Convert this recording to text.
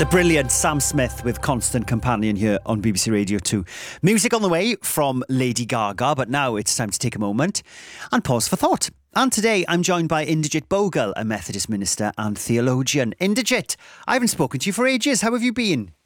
The brilliant Sam Smith with Constant Companion here on BBC Radio 2. Music on the way from Lady Gaga, but now it's time to take a moment and pause for thought. And today I'm joined by Inderjit Bogle, a Methodist minister and theologian. Inderjit, I haven't spoken to you for ages. How have you been?